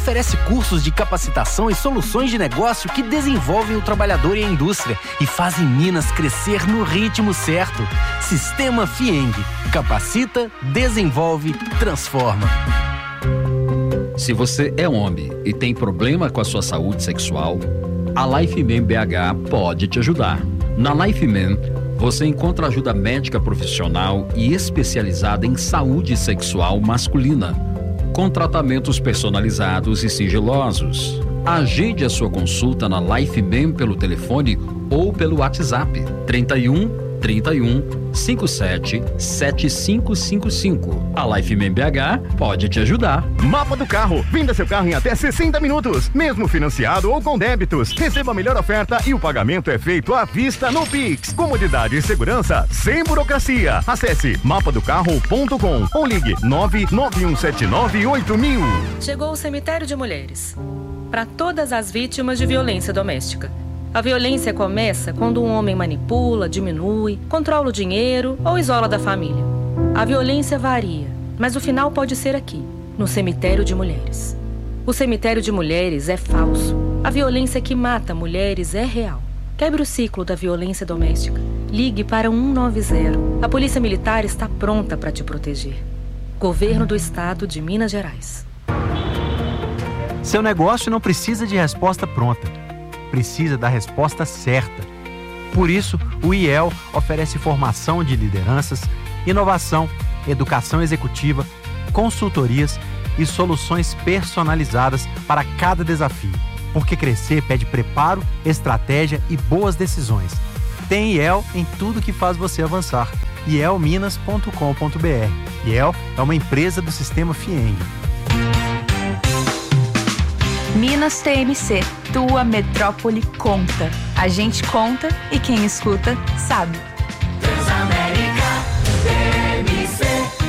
Oferece cursos de capacitação e soluções de negócio que desenvolvem o trabalhador e a indústria e fazem Minas crescer no ritmo certo. Sistema FIENG. Capacita, desenvolve, transforma. Se você é homem e tem problema com a sua saúde sexual, a Lifeman BH pode te ajudar. Na Lifeman, você encontra ajuda médica profissional e especializada em saúde sexual masculina, com tratamentos personalizados e sigilosos. Agende a sua consulta na Lifeman pelo telefone ou pelo WhatsApp 31 57 7555. A Lifeman BH pode te ajudar. Mapa do carro. Venda seu carro em até 60 minutos, mesmo financiado ou com débitos. Receba a melhor oferta e o pagamento é feito à vista no Pix. Comodidade e segurança sem burocracia. Acesse mapadocarro.com ou ligue 991798000. Chegou o Cemitério de Mulheres. Para todas as vítimas de violência doméstica. A violência começa quando um homem manipula, diminui, controla o dinheiro ou isola da família. A violência varia, mas o final pode ser aqui, no Cemitério de Mulheres. O Cemitério de Mulheres é falso. A violência que mata mulheres é real. Quebre o ciclo da violência doméstica. Ligue para 190. A Polícia Militar está pronta para te proteger. Governo do Estado de Minas Gerais. Seu negócio não precisa de resposta pronta. Precisa da resposta certa. Por isso, o IEL oferece formação de lideranças, inovação, educação executiva, consultorias e soluções personalizadas para cada desafio. Porque crescer pede preparo, estratégia e boas decisões. Tem IEL em tudo que faz você avançar. ielminas.com.br. IEL é uma empresa do Sistema FIENG. Minas TMC, tua metrópole conta. A gente conta e quem escuta sabe. Transamérica TMC.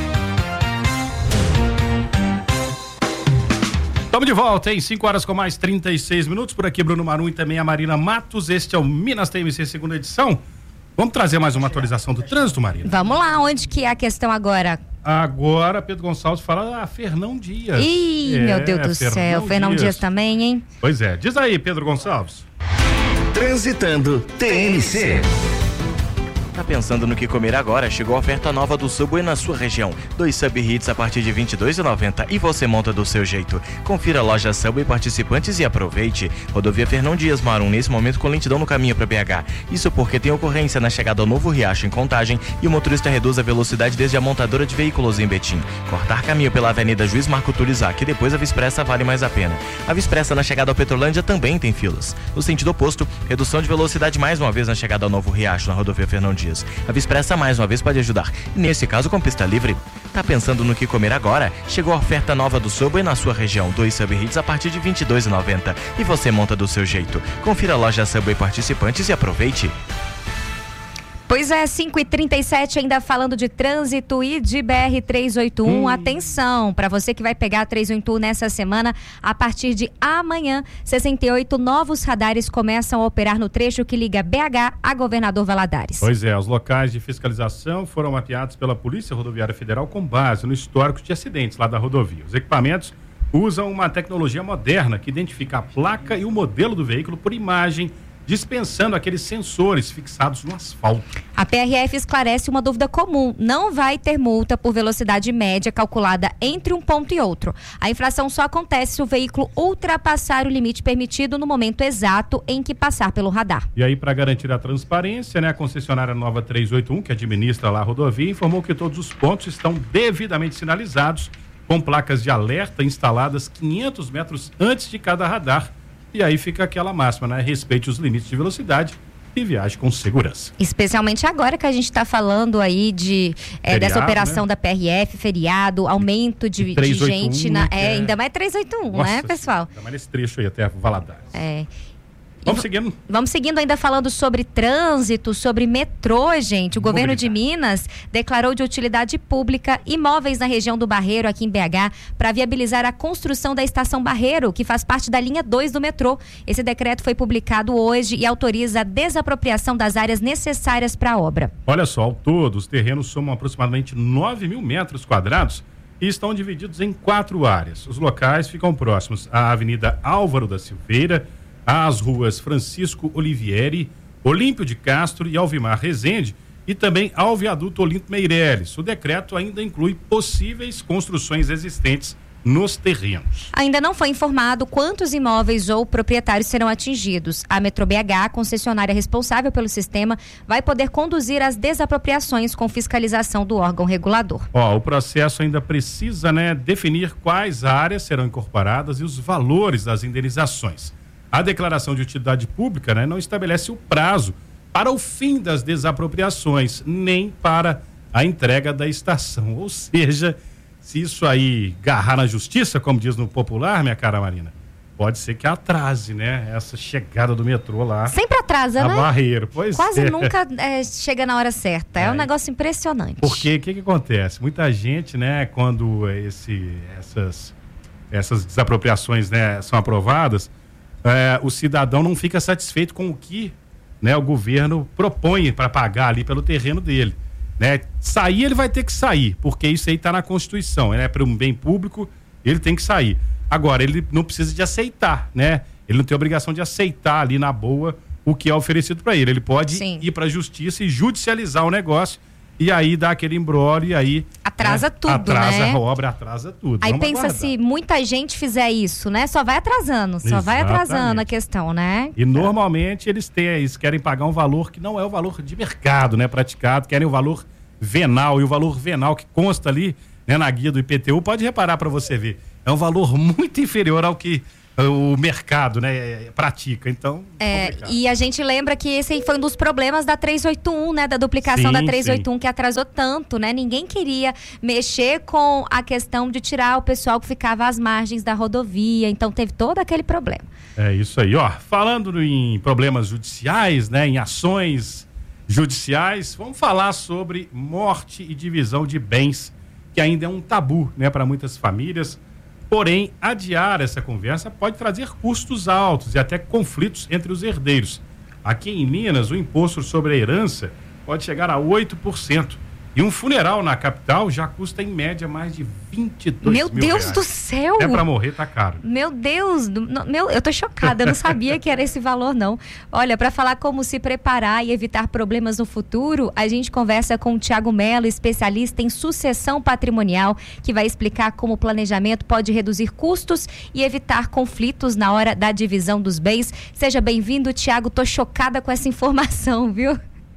Estamos de volta, hein? 5 horas com mais 36 minutos. Por aqui, Bruno Marum e também a Marina Matos. Este é o Minas TMC, segunda edição. Vamos trazer mais uma atualização do trânsito, Marina? Vamos lá, onde que é a questão agora? Agora, Pedro Gonçalves fala Fernão Dias. Ih, meu Deus do céu, Fernão Dias também, hein? Pois é, diz aí, Pedro Gonçalves. Transitando TMC. Tá pensando no que comer agora? Chegou a oferta nova do Subway na sua região. 2 Sub Hits a partir de R$ 22,90 e você monta do seu jeito. Confira a loja Subway participantes e aproveite. Rodovia Fernão Dias Marum, nesse momento com lentidão no caminho para BH. Isso porque tem ocorrência na chegada ao Novo Riacho em Contagem e o motorista reduz a velocidade desde a montadora de veículos em Betim. Cortar caminho pela Avenida Juiz Marco Túlio Zac e depois a Vispressa vale mais a pena. A Vispressa na chegada ao Petrolândia também tem filas. No sentido oposto, redução de velocidade mais uma vez na chegada ao Novo Riacho na rodovia Fernão Dias. A Vispressa mais uma vez pode ajudar. E nesse caso com pista livre. Tá pensando no que comer agora? Chegou a oferta nova do Subway na sua região. 2 Sub Hits a partir de R$ 22,90 e você monta do seu jeito. Confira a loja Subway participantes e aproveite. Pois é, 5h37, ainda falando de trânsito e de BR-381. Atenção, para você que vai pegar a 381 nessa semana, a partir de amanhã, 68 novos radares começam a operar no trecho que liga BH a Governador Valadares. Pois é, os locais de fiscalização foram mapeados pela Polícia Rodoviária Federal com base no histórico de acidentes lá da rodovia. Os equipamentos usam uma tecnologia moderna que identifica a placa e o modelo do veículo por imagem, dispensando aqueles sensores fixados no asfalto. A PRF esclarece uma dúvida comum: não vai ter multa por velocidade média calculada entre um ponto e outro. A infração só acontece se o veículo ultrapassar o limite permitido no momento exato em que passar pelo radar. E aí, para garantir a transparência, a concessionária Nova 381, que administra lá a rodovia, informou que todos os pontos estão devidamente sinalizados, com placas de alerta instaladas 500 metros antes de cada radar. E aí fica aquela máxima, respeite os limites de velocidade e viaje com segurança. Especialmente agora que a gente está falando aí feriado, dessa operação da PRF, feriado, aumento de gente, ainda mais 381, Nossa, né, pessoal? Ainda mais nesse trecho aí até Valadares. Vamos seguindo ainda falando sobre trânsito, sobre metrô, gente. O governo de Minas declarou de utilidade pública imóveis na região do Barreiro, aqui em BH, para viabilizar a construção da estação Barreiro, que faz parte da linha 2 do metrô. Esse decreto foi publicado hoje e autoriza a desapropriação das áreas necessárias para a obra. Olha só, ao todo, os terrenos somam aproximadamente 9.000 metros quadrados e estão divididos em 4 áreas. Os locais ficam próximos à Avenida Álvaro da Silveira, às ruas Francisco Olivieri, Olímpio de Castro e Alvimar Rezende, e também ao viaduto Olinto Meireles. O decreto ainda inclui possíveis construções existentes nos terrenos. Ainda não foi informado quantos imóveis ou proprietários serão atingidos. A Metro BH, concessionária responsável pelo sistema, vai poder conduzir as desapropriações com fiscalização do órgão regulador. O processo ainda precisa, definir quais áreas serão incorporadas e os valores das indenizações. A declaração de utilidade pública, não estabelece o prazo para o fim das desapropriações, nem para a entrega da estação. Ou seja, se isso aí garrar na justiça, como diz no popular, minha cara Marina, pode ser que atrase, essa chegada do metrô lá. Sempre atrasa, né? A Barreiro, pois quase nunca chega na hora certa. É um negócio impressionante. Porque o que acontece? Muita gente, quando essas desapropriações, são aprovadas, o cidadão não fica satisfeito com o que o governo propõe para pagar ali pelo terreno dele. Sair ele vai ter que sair, porque isso aí está na Constituição, para um bem público, ele tem que sair. Agora, ele não precisa de aceitar, ele não tem obrigação de aceitar ali na boa o que é oferecido para ele. Ele pode ir para a justiça e judicializar o negócio, e aí dá aquele imbróglio, e aí atrasa tudo, atrasa a obra, atrasa tudo. Aí Vamos pensa, aguardar. se muita gente fizer isso, só vai atrasando, vai atrasando a questão, E normalmente eles querem pagar um valor que não é o valor de mercado, praticado, querem o valor venal, e o valor venal que consta ali, na guia do IPTU, pode reparar para você ver, é um valor muito inferior ao que o mercado, pratica, então... E a gente lembra que esse foi um dos problemas da 381, da duplicação da 381, que atrasou tanto, Ninguém queria mexer com a questão de tirar o pessoal que ficava às margens da rodovia, então teve todo aquele problema. É isso aí, falando em problemas judiciais, em ações judiciais, vamos falar sobre morte e divisão de bens, que ainda é um tabu, para muitas famílias. Porém, adiar essa conversa pode trazer custos altos e até conflitos entre os herdeiros. Aqui em Minas, o imposto sobre a herança pode chegar a 8%. E um funeral na capital já custa, em média, mais de 22 mil reais. Meu Deus do céu! É pra morrer, tá caro. Meu Deus! Eu tô chocada, eu não sabia que era esse valor, não. Olha, para falar como se preparar e evitar problemas no futuro, a gente conversa com o Thiago Mello, especialista em sucessão patrimonial, que vai explicar como o planejamento pode reduzir custos e evitar conflitos na hora da divisão dos bens. Seja bem-vindo, Thiago. Tô chocada com essa informação, viu?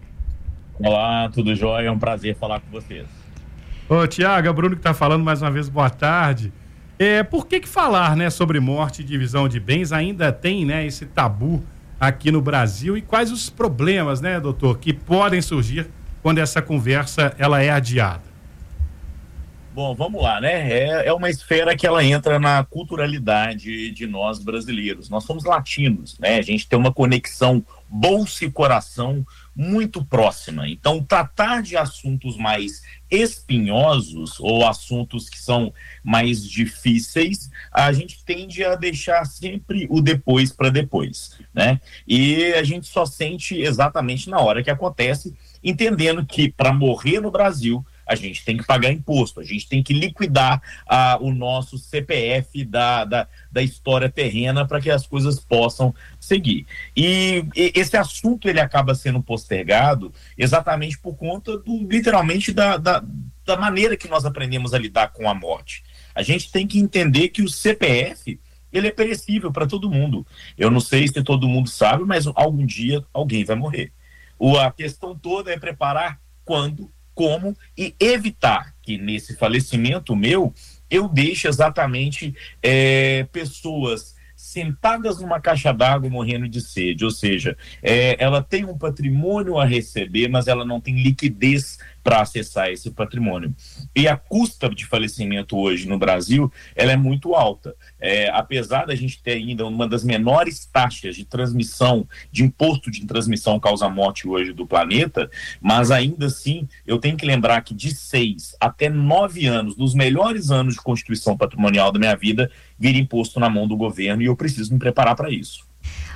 Olá, tudo jóia? É um prazer falar com vocês. Ô, Tiago, é o Bruno que está falando mais uma vez, boa tarde. Por que falar, sobre morte e divisão de bens ainda tem, esse tabu aqui no Brasil, e quais os problemas, doutor, que podem surgir quando essa conversa ela é adiada? Bom, vamos lá, É uma esfera que ela entra na culturalidade de nós brasileiros. Nós somos latinos, A gente tem uma conexão bolsa e coração muito próxima. Então, tratar de assuntos mais espinhosos ou assuntos que são mais difíceis, a gente tende a deixar sempre o depois para depois, E a gente só sente exatamente na hora que acontece, entendendo que para morrer no Brasil, a gente tem que pagar imposto, a gente tem que liquidar o nosso CPF da história terrena para que as coisas possam seguir. E esse assunto ele acaba sendo postergado exatamente por conta literalmente da maneira que nós aprendemos a lidar com a morte. A gente tem que entender que o CPF ele é perecível para todo mundo. Eu não sei se todo mundo sabe, mas algum dia alguém vai morrer. A questão toda é preparar quando, como e evitar que nesse falecimento meu eu deixe exatamente pessoas sentadas numa caixa d'água morrendo de sede, ou seja, ela tem um patrimônio a receber, mas ela não tem liquidez para acessar esse patrimônio. E a custa de falecimento hoje no Brasil, ela é muito alta. Apesar da gente ter ainda uma das menores taxas de transmissão, de imposto de transmissão causa-morte hoje do planeta, mas ainda assim, eu tenho que lembrar que de 6 até 9 anos, dos melhores anos de constituição patrimonial da minha vida, vira imposto na mão do governo e eu preciso me preparar para isso.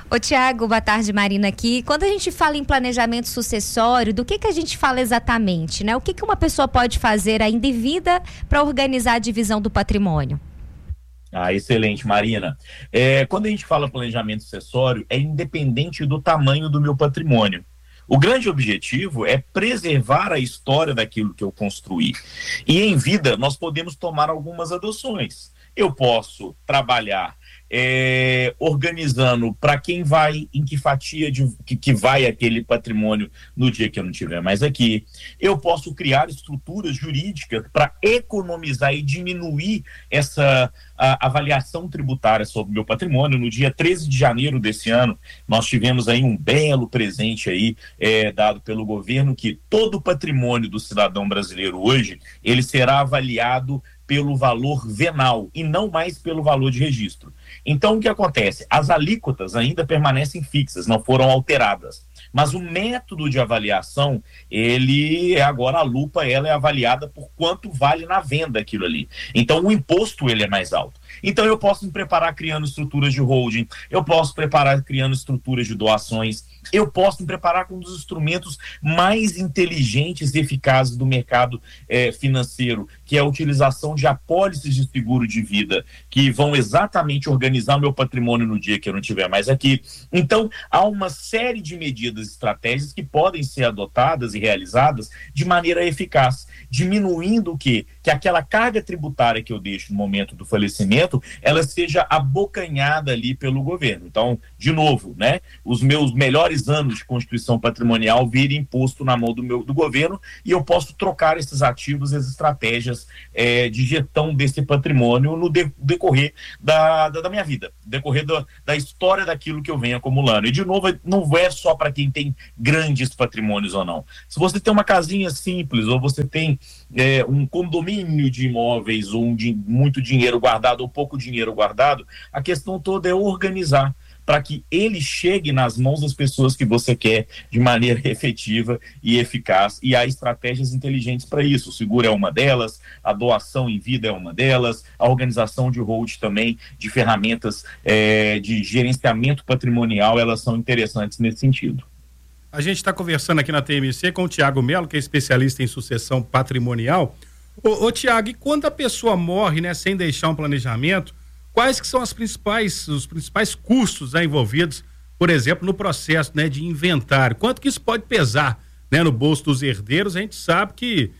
Ô Tiago, boa tarde, Marina aqui. Quando a gente fala em planejamento sucessório, do que a gente fala exatamente, né? O que uma pessoa pode fazer ainda em vida para organizar a divisão do patrimônio? Excelente, Marina. Quando a gente fala planejamento sucessório, é independente do tamanho do meu patrimônio. O grande objetivo é preservar a história daquilo que eu construí. E em vida, nós podemos tomar algumas adoções. Eu posso trabalhar organizando para quem vai, em que fatia que vai aquele patrimônio no dia que eu não estiver mais aqui. Eu posso criar estruturas jurídicas para economizar e diminuir essa avaliação tributária sobre o meu patrimônio. No dia 13 de janeiro desse ano, nós tivemos aí um belo presente aí dado pelo governo, que todo o patrimônio do cidadão brasileiro hoje, ele será avaliado pelo valor venal e não mais pelo valor de registro. Então, o que acontece? As alíquotas ainda permanecem fixas, não foram alteradas. Mas o método de avaliação, agora a lupa, ela é avaliada por quanto vale na venda aquilo ali. Então, o imposto, ele é mais alto. Então, eu posso me preparar criando estruturas de holding, eu posso preparar criando estruturas de doações, eu posso me preparar com um dos instrumentos mais inteligentes e eficazes do mercado financeiro, que é a utilização de apólices de seguro de vida, que vão exatamente organizar o meu patrimônio no dia que eu não estiver mais aqui. Então, há uma série de medidas e estratégias que podem ser adotadas e realizadas de maneira eficaz, diminuindo o quê? Que aquela carga tributária que eu deixo no momento do falecimento, ela seja abocanhada ali pelo governo. Então, de novo, né, os meus melhores anos de constituição patrimonial virem imposto na mão do governo, e eu posso trocar esses ativos, as estratégias de gestão desse patrimônio no decorrer da minha vida, no decorrer da história daquilo que eu venho acumulando. E, de novo, não é só para quem tem grandes patrimônios ou não. Se você tem uma casinha simples, ou você tem um condomínio de imóveis, ou muito dinheiro guardado, ou pouco dinheiro guardado, a questão toda é organizar para que ele chegue nas mãos das pessoas que você quer de maneira efetiva e eficaz. E há estratégias inteligentes para isso. O seguro é uma delas, a doação em vida é uma delas, a organização de hold também, de ferramentas de gerenciamento patrimonial, elas são interessantes nesse sentido. A gente está conversando aqui na TMC com o Tiago Melo, que é especialista em sucessão patrimonial. Ô Tiago, e quando a pessoa morre, né, sem deixar um planejamento, quais que são os principais custos envolvidos, por exemplo, no processo, né, de inventário? Quanto que isso pode pesar, né, no bolso dos herdeiros? A gente sabe que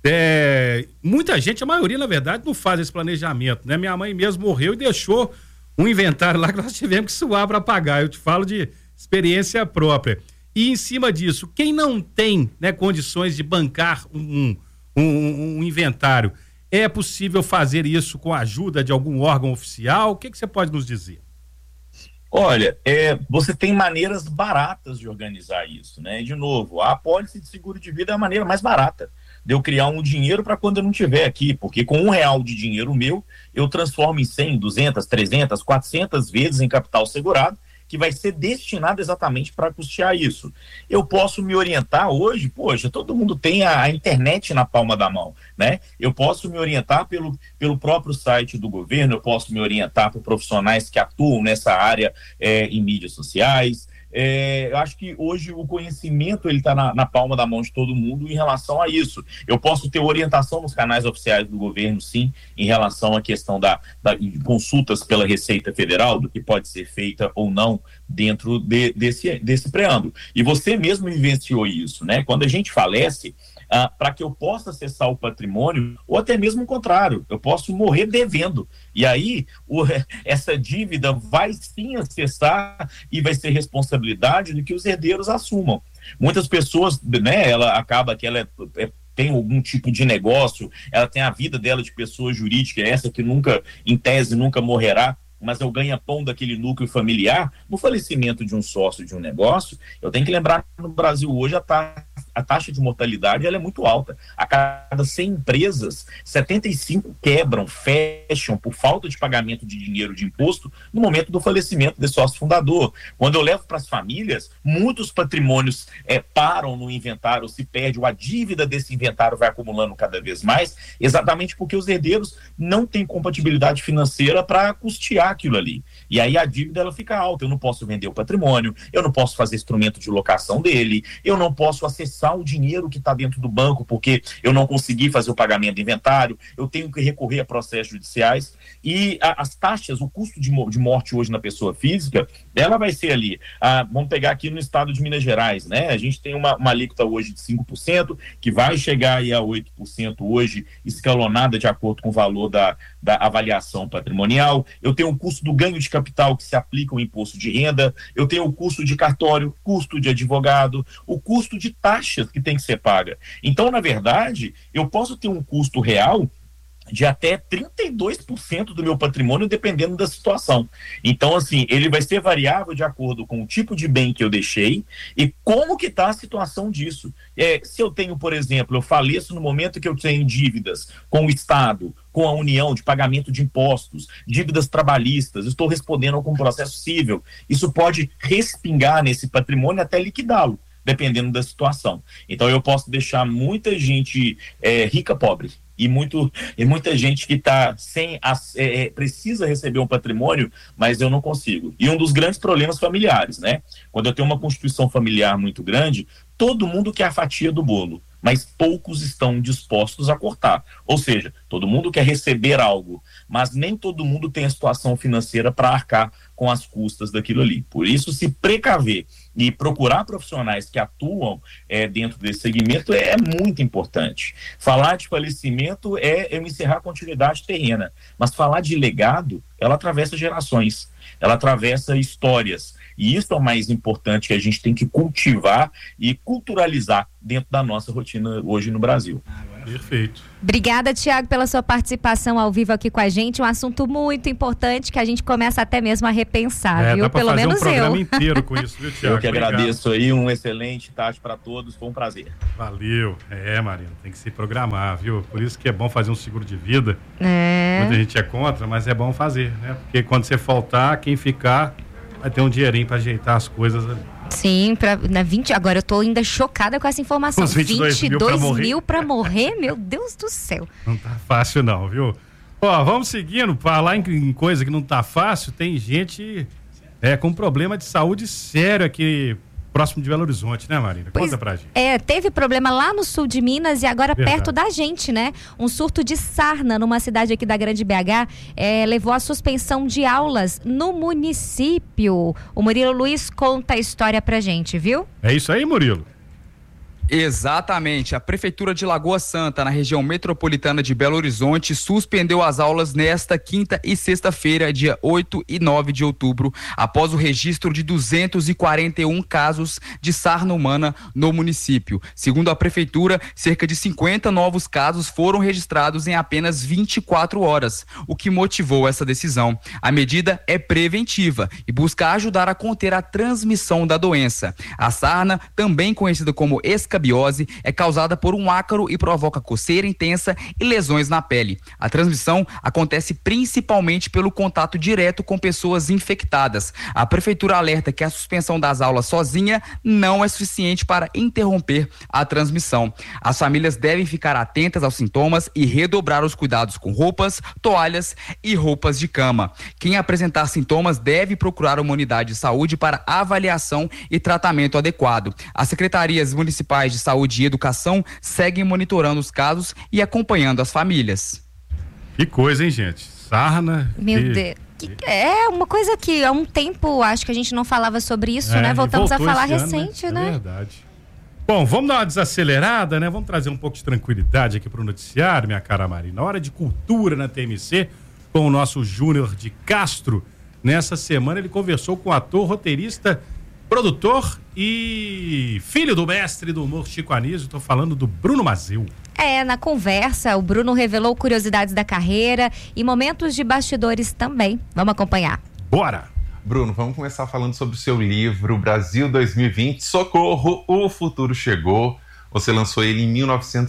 muita gente, a maioria, na verdade, não faz esse planejamento, né? Minha mãe mesmo morreu e deixou um inventário lá que nós tivemos que suar para pagar. Eu te falo de experiência própria. E em cima disso, quem não tem, né, condições de bancar um inventário, é possível fazer isso com a ajuda de algum órgão oficial? O que você pode nos dizer? Olha, você tem maneiras baratas de organizar isso, né? De novo, a apólice de seguro de vida é a maneira mais barata de eu criar um dinheiro para quando eu não estiver aqui, porque com R$1 de dinheiro meu, eu transformo em 100, 200, 300, 400 vezes em capital segurado, que vai ser destinado exatamente para custear isso. Eu posso me orientar hoje, poxa, todo mundo tem a internet na palma da mão, né? Eu posso me orientar pelo próprio site do governo, eu posso me orientar por profissionais que atuam nessa área em mídias sociais. Eu acho que hoje o conhecimento ele está na palma da mão de todo mundo em relação a isso. Eu posso ter orientação nos canais oficiais do governo, sim, em relação à questão de consultas pela Receita Federal, do que pode ser feita ou não dentro desse preâmbulo. E você mesmo vivenciou isso, né? Quando a gente falece, para que eu possa acessar o patrimônio, ou até mesmo o contrário, eu posso morrer devendo. E aí, essa dívida vai sim acessar e vai ser responsabilidade de que os herdeiros assumam. Muitas pessoas, né, ela acaba que ela tem algum tipo de negócio, ela tem a vida dela de pessoa jurídica, essa que nunca, em tese, nunca morrerá, mas é o ganha-pão daquele núcleo familiar. No falecimento de um sócio de um negócio, eu tenho que lembrar que no Brasil hoje a taxa de mortalidade ela é muito alta. A cada 100 empresas, 75 quebram, fecham por falta de pagamento de dinheiro de imposto no momento do falecimento desse sócio fundador. Quando eu levo para as famílias, muitos patrimônios param no inventário, se perde, ou a dívida desse inventário vai acumulando cada vez mais, exatamente porque os herdeiros não têm compatibilidade financeira para custear aquilo ali. E aí a dívida ela fica alta, eu não posso vender o patrimônio, eu não posso fazer instrumento de locação dele, eu não posso acessar o dinheiro que está dentro do banco porque eu não consegui fazer o pagamento do inventário, eu tenho que recorrer a processos judiciais e as taxas, o custo de morte hoje na pessoa física, ela vai ser ali, vamos pegar aqui no estado de Minas Gerais, né? A gente tem uma alíquota hoje de 5%, que vai chegar aí a 8% hoje, escalonada de acordo com o valor da avaliação patrimonial. Eu tenho o custo do ganho de capital que se aplica o imposto de renda, eu tenho o custo de cartório, custo de advogado, o custo de taxas que tem que ser paga. Então, na verdade, eu posso ter um custo real de até 32% do meu patrimônio, dependendo da situação. Então, assim, ele vai ser variável de acordo com o tipo de bem que eu deixei e como que está a situação disso. Se eu tenho, por exemplo, eu faleço no momento que eu tenho dívidas com o Estado, com a União, de pagamento de impostos, dívidas trabalhistas, estou respondendo com um processo civil, isso pode respingar nesse patrimônio até liquidá-lo, dependendo da situação. Então, eu posso deixar muita gente rica, pobre, e muita gente que está precisa receber um patrimônio, mas eu não consigo. E um dos grandes problemas familiares, né? Quando eu tenho uma constituição familiar muito grande, todo mundo quer a fatia do bolo, mas poucos estão dispostos a cortar. Ou seja, todo mundo quer receber algo, mas nem todo mundo tem a situação financeira para arcar com as custas daquilo ali. Por isso, se precaver e procurar profissionais que atuam dentro desse segmento é muito importante. Falar de falecimento é eu encerrar a continuidade terrena, mas falar de legado, ela atravessa gerações, ela atravessa histórias. E isso é o mais importante que a gente tem que cultivar e culturalizar dentro da nossa rotina hoje no Brasil. Perfeito. Obrigada, Tiago, pela sua participação ao vivo aqui com a gente. Um assunto muito importante que a a gente começa até mesmo a repensar, viu? Dá pra Pelo fazer menos um programa inteiro com isso, viu, Tiago? Eu que agradeço aí, um excelente tarde para todos, foi um prazer. Valeu. Marina, tem que se programar, viu? Por isso que é bom fazer um seguro de vida. Muita gente é contra, mas é bom fazer, né? Porque quando você faltar, quem ficar vai ter um dinheirinho para ajeitar as coisas ali. Sim, agora eu tô ainda chocada com essa informação. Os 22 mil pra morrer? Meu Deus do céu. Não tá fácil não, viu? Ó, vamos seguindo, falar em coisa que não tá fácil, tem gente com problema de saúde sério aqui próximo de Belo Horizonte, né, Marina? Conta pra gente. Teve problema lá no sul de Minas e agora perto da gente, né? Um surto de sarna numa cidade aqui da Grande BH levou à suspensão de aulas no município. O Murilo Luiz conta a história pra gente, viu? É isso aí, Murilo? Exatamente. A Prefeitura de Lagoa Santa, na região metropolitana de Belo Horizonte, suspendeu as aulas nesta quinta e sexta-feira, dia 8 e 9 de outubro, após o registro de 241 casos de sarna humana no município. Segundo a Prefeitura, cerca de 50 novos casos foram registrados em apenas 24 horas, o que motivou essa decisão. A medida é preventiva e busca ajudar a conter a transmissão da doença. A sarna, também conhecida como escabiose, é causada por um ácaro e provoca coceira intensa e lesões na pele. A transmissão acontece principalmente pelo contato direto com pessoas infectadas. A Prefeitura alerta que a suspensão das aulas sozinha não é suficiente para interromper a transmissão. As famílias devem ficar atentas aos sintomas e redobrar os cuidados com roupas, toalhas e roupas de cama. Quem apresentar sintomas deve procurar uma unidade de saúde para avaliação e tratamento adequado. As secretarias municipais de Saúde e Educação seguem monitorando os casos e acompanhando as famílias. Que coisa, hein, gente? Sarna. Meu Deus. É uma coisa que há um tempo acho que a gente não falava sobre isso, né? Voltamos a falar recente, né? É verdade. Bom, vamos dar uma desacelerada, né? Vamos trazer um pouco de tranquilidade aqui para o noticiário, minha cara Marina. Hora de cultura na TMC com o nosso Júnior de Castro. Nessa semana ele conversou com o ator, roteirista, produtor e filho do mestre do humor Chico Anísio. Estou falando do Bruno Mazzeo. Na conversa, o Bruno revelou curiosidades da carreira e momentos de bastidores também. Vamos acompanhar. Bora! Bruno, vamos começar falando sobre o seu livro Brasil 2020, Socorro, o futuro chegou. Você lançou ele em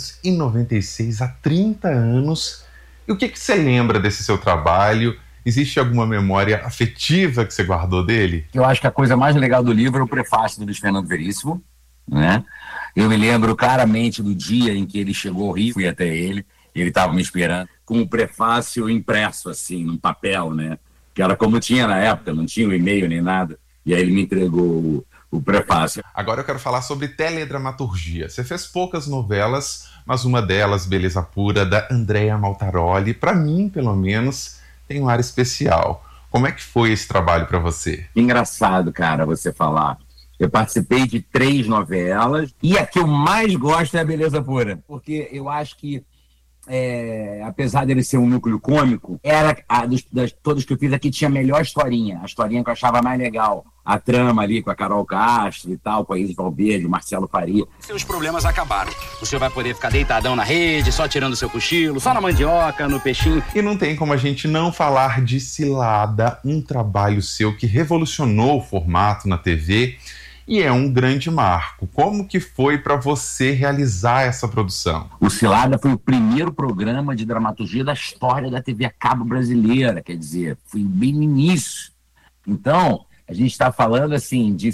1996, há 30 anos. E o que você lembra desse seu trabalho? Existe alguma memória afetiva que você guardou dele? Eu acho que a coisa mais legal do livro é o prefácio do Luiz Fernando Veríssimo, né? Eu me lembro claramente do dia em que ele chegou ao Rio, fui até ele estava me esperando, com o prefácio impresso, assim, num papel, né? que era como tinha na época, não tinha o e-mail nem nada. E aí ele me entregou o prefácio. Agora eu quero falar sobre teledramaturgia. Você fez poucas novelas, mas uma delas, Beleza Pura, da Andrea Maltaroli, para mim, pelo menos, tem um ar especial. Como é que foi esse trabalho para você? Engraçado, cara, você falar. Eu participei de 3 novelas e a que eu mais gosto é a Beleza Pura, porque eu acho que, apesar dele ser um núcleo cômico, era todas que eu fiz aqui tinha a melhor historinha, a historinha que eu achava mais legal. A trama ali com a Carol Castro e tal, com a Isis Valverde, o Marcelo Faria. Seus problemas acabaram. O senhor vai poder ficar deitadão na rede, só tirando seu cochilo, só na mandioca, no peixinho. E não tem como a gente não falar de Cilada, um trabalho seu que revolucionou o formato na TV e é um grande marco. Como que foi para você realizar essa produção? O Cilada foi o primeiro programa de dramaturgia da história da TV a cabo brasileira, quer dizer, foi bem no início. Então, a gente está falando, assim, de,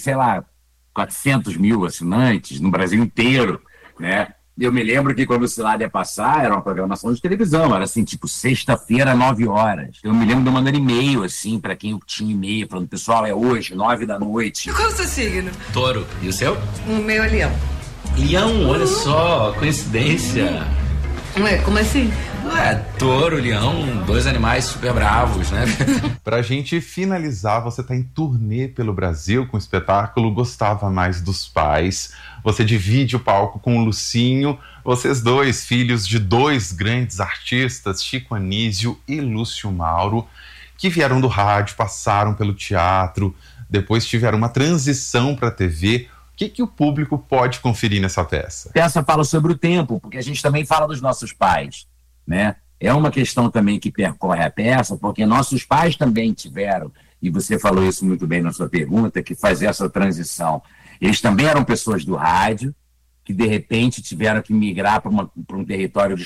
400 mil assinantes no Brasil inteiro, né? Eu me lembro que quando o Cilada ia passar, era uma programação de televisão, era assim, tipo, sexta-feira, 9 horas. Eu me lembro de mandar e-mail, assim, para quem tinha e-mail, falando, pessoal, é hoje, 9 da noite. E qual é o seu signo? Touro. E o seu? O meu é Leão. Leão, olha só, coincidência. Ué, como assim? Touro, leão, 2 animais super bravos, né? Pra gente finalizar, você tá em turnê pelo Brasil com o espetáculo Gostava Mais dos Pais. Você divide o palco com o Lucinho, vocês dois, filhos de 2 grandes artistas, Chico Anísio e Lúcio Mauro, que vieram do rádio, passaram pelo teatro, depois tiveram uma transição pra TV. O que o público pode conferir nessa peça? A peça fala sobre o tempo, porque a gente também fala dos nossos pais, né? É uma questão também que percorre a peça, porque nossos pais também tiveram, e você falou isso muito bem na sua pergunta, que fazer essa transição. Eles também eram pessoas do rádio, que de repente tiveram que migrar para um território